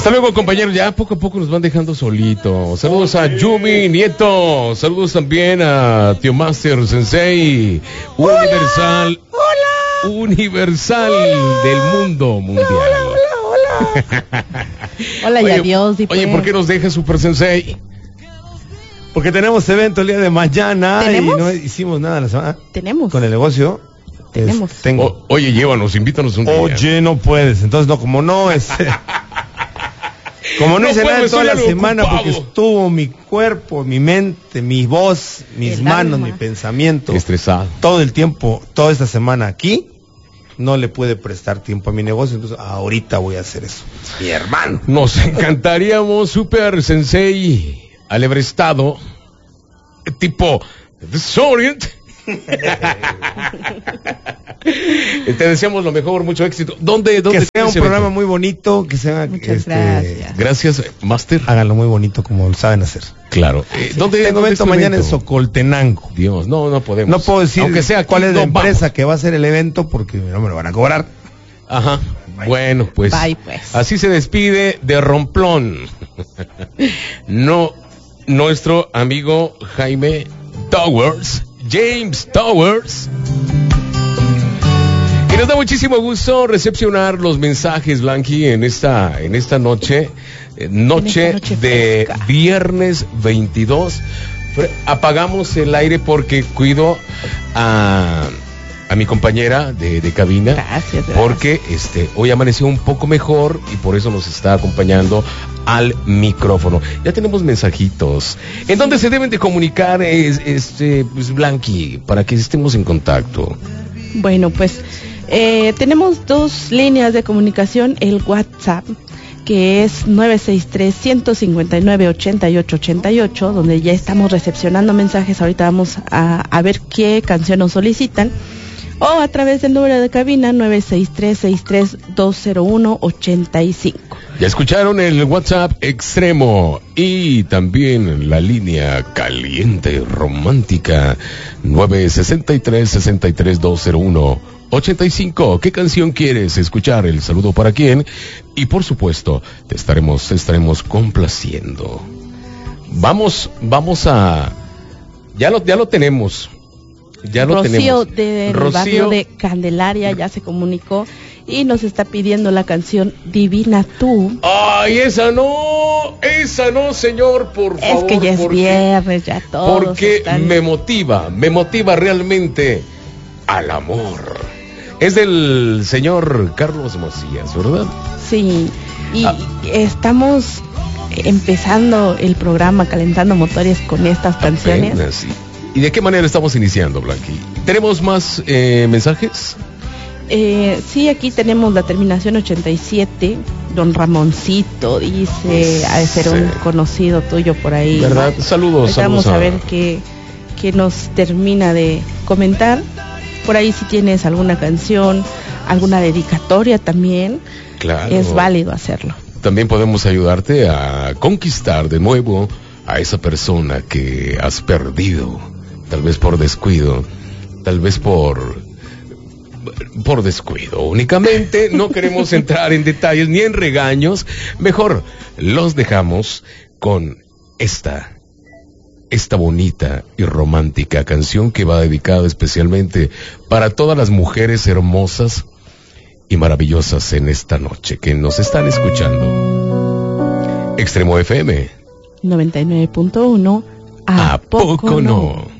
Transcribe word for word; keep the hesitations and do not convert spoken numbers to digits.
Hasta luego, compañeros. Ya poco a poco nos van dejando solitos. Saludos a Yumi Nieto. Saludos también a Tío Master Sensei. Hola, Universal. Hola. Universal hola. Del mundo mundial. Hola, hola, hola. Hola y oye, adiós. Y oye, pues... ¿por qué nos deja Super Sensei? Porque tenemos evento el día de mañana. ¿Tenemos? Y no hicimos nada la semana. Tenemos. Con el negocio. Tenemos. Es, tengo. O, oye, llévanos, invítanos un día. Oye, no puedes. Entonces, no, como no es. Como no, No hice puedo, nada toda la estoy semana ocupado. porque estuvo mi cuerpo, mi mente, mi voz, mis El manos, alma. mi pensamiento. Estresado. Todo el tiempo, toda esta semana aquí, no le puede prestar tiempo a mi negocio. Entonces, ahorita voy a hacer eso. Mi hermano. Nos encantaríamos, Super Sensei, alebrestado, tipo Desorient. Te deseamos lo mejor, mucho éxito. ¿Dónde, dónde Que sea un ese programa evento? muy bonito, que sea... Muchas este, gracias. Gracias, Master. Háganlo muy bonito como lo saben hacer. Claro. Eh, ¿Dónde, Tengo dónde evento es tu mañana evento? en Socoltenango. Dios, no, no podemos. No puedo decir Aunque sea aquí, cuál es la no empresa vamos. que va a hacer el evento porque no me lo van a cobrar. Ajá. Bueno, pues. Bye, pues. Así se despide de Romplón. No, nuestro amigo Jaime Towers, James Towers. Y nos da muchísimo gusto recepcionar los mensajes, Blanqui, en esta, en esta noche, eh, noche, En esta noche de fresca. viernes veintidós. Fre- Apagamos el aire porque cuido a, a mi compañera de, de cabina. Gracias, gracias. Porque este, hoy amaneció un poco mejor y por eso nos está acompañando al micrófono. Ya tenemos mensajitos. ¿En dónde se deben de comunicar, es, este, pues, Blanqui, para que estemos en contacto? Bueno, pues eh, tenemos dos líneas de comunicación. El WhatsApp, que es nueve seis tres, uno cinco nueve, ocho ocho ocho ocho, donde ya estamos recepcionando mensajes. Ahorita vamos a, a ver qué canción nos solicitan. O a través del número de cabina nueve seis tres, seis tres dos cero uno, ocho cinco. Ya escucharon el WhatsApp extremo y también la línea caliente romántica nueve seis tres, seis tres dos cero uno, ocho cinco. ¿Qué canción quieres escuchar? El saludo para quién. Y por supuesto, te estaremos, te estaremos complaciendo. Vamos, vamos a... Ya lo, ya lo tenemos. Ya lo Rocío tenemos. del Rocío barrio de Candelaria ya se comunicó y nos está pidiendo la canción Divina Tú. Ay, esa no, esa no, señor, por favor. Es que ya es porque- viernes, ya todos Porque están... me motiva, me motiva realmente al amor. Es del señor Carlos Macías, ¿verdad? Sí, y Ah. estamos empezando el programa, calentando motores con estas canciones. Apenas, sí. ¿Y de qué manera estamos iniciando, Blanqui? ¿Tenemos más eh, mensajes? Eh, sí, aquí tenemos la terminación ochenta y siete. Don Ramoncito dice, ha de ser un Sí. conocido tuyo por ahí. ¿Verdad? Saludos, Ahorita saludos vamos a a- ver qué, qué nos termina de comentar. Por ahí si tienes alguna canción, alguna dedicatoria también, Claro. es válido hacerlo. También podemos ayudarte a conquistar de nuevo a esa persona que has perdido, tal vez por descuido, tal vez por por descuido únicamente. No queremos entrar en detalles ni en regaños, mejor los dejamos con esta esta bonita y romántica canción que va dedicada especialmente para todas las mujeres hermosas y maravillosas en esta noche que nos están escuchando. Extremo F M. noventa y nueve punto uno. ¿A poco no?